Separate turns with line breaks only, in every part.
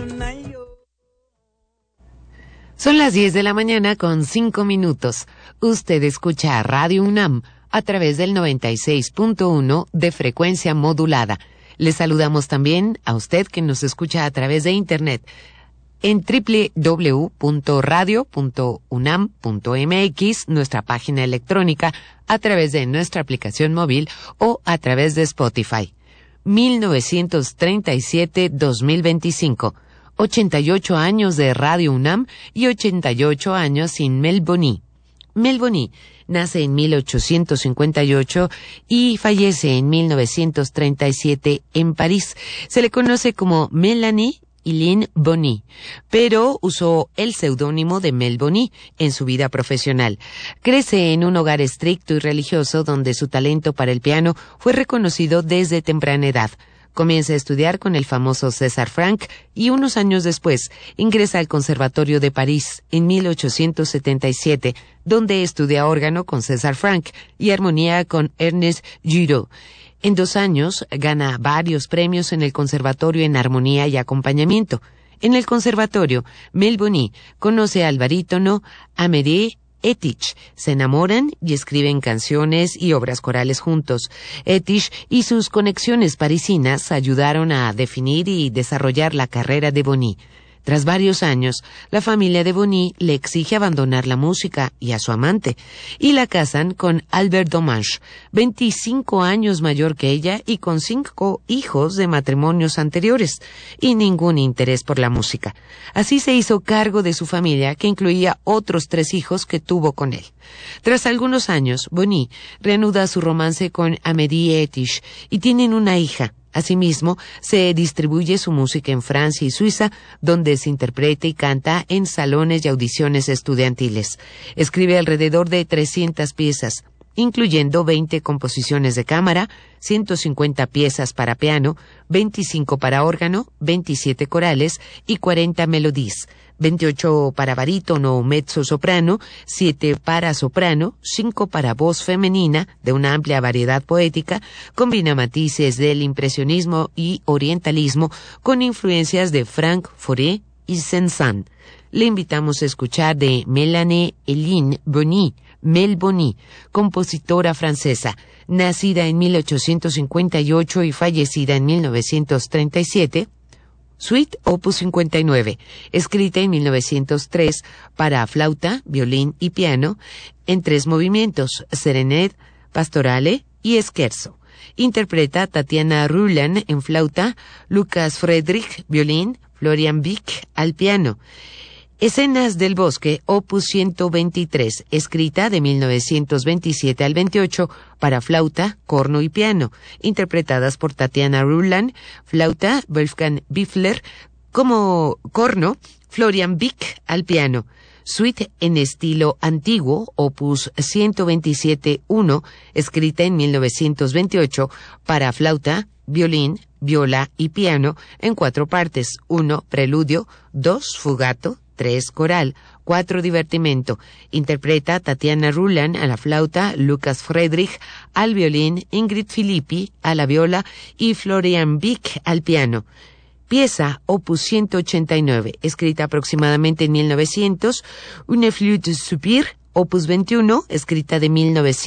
Son las 10 de la mañana con 5 minutos. Usted escucha Radio UNAM a través del 96.1 de frecuencia modulada. Le saludamos también a usted que nos escucha a través de Internet en www.radio.unam.mx, nuestra página electrónica, a través de nuestra aplicación móvil o a través de Spotify. 1937-2025. 88 años de Radio UNAM y 88 años sin Mel Boní. Mel Boní nace en 1858 y fallece en 1937 en París. Se le conoce como Mélanie Eileen Boní, pero usó el seudónimo de Mel Boní en su vida profesional. Crece en un hogar estricto y religioso donde su talento para el piano fue reconocido desde temprana edad. Comienza a estudiar con el famoso César Franck y unos años después ingresa al Conservatorio de París en 1877, donde estudia órgano con César Franck y armonía con Ernest Guiraud. En 2 años gana varios premios en el Conservatorio en armonía y acompañamiento. En el Conservatorio, Mel Boní conoce al barítono Amédée Etich. Se enamoran y escriben canciones y obras corales juntos. Etich y sus conexiones parisinas ayudaron a definir y desarrollar la carrera de Boní. Tras varios años, la familia de Boní le exige abandonar la música y a su amante, y la casan con Albert Dommage, 25 años mayor que ella y con 5 hijos de matrimonios anteriores, y ningún interés por la música. Así se hizo cargo de su familia, que incluía otros 3 hijos que tuvo con él. Tras algunos años, Boní reanuda su romance con Amédée Etich y tienen una hija. Asimismo, se distribuye su música en Francia y Suiza, donde se interpreta y canta en salones y audiciones estudiantiles. Escribe alrededor de 300 piezas, incluyendo 20 composiciones de cámara, 150 piezas para piano, 25 para órgano, 27 corales y 40 melodías. 28 para barítono o mezzo-soprano, 7 para soprano, 5 para voz femenina, de una amplia variedad poética, combina matices del impresionismo y orientalismo con influencias de Franck Fauré y Saint-Saëns. Le invitamos a escuchar de Mélanie Eileen Boní, Mel Boní, compositora francesa, nacida en 1858 y fallecida en 1937, Suite Opus 59, escrita en 1903 para flauta, violín y piano, en 3 movimientos, serenade, pastorale y scherzo. Interpreta Tatiana Ruland en flauta, Lucas Friedrich, violín, Florian Wieck al piano. Escenas del bosque, Opus 123, escrita de 1927 al 28 para flauta, corno y piano, interpretadas por Tatiana Ruland, flauta, Wolfgang Biffler, como corno, Florian Wieck al piano. Suite en estilo antiguo, Opus 127-1, escrita en 1928 para flauta, violín, viola y piano en 4 partes, 1 preludio, 2 fugato, 3 coral, 4 divertimento. Interpreta Tatiana Ruland a la flauta, Lucas Friedrich al violín, Ingrid Filippi a la viola y Florian Wieck al piano. Pieza Opus 189, escrita aproximadamente en 1900, Une flûte soupir, Opus 21, escrita de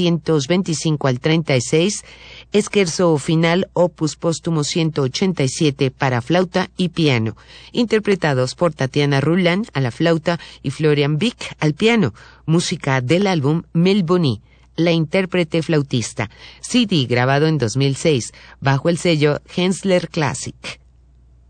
1925 al 36, Scherzo final, Opus póstumo 187 para flauta y piano, interpretados por Tatiana Ruland a la flauta y Florian Wieck al piano, música del álbum Mel Boní, la intérprete flautista, CD grabado en 2006, bajo el sello Hensler Classic.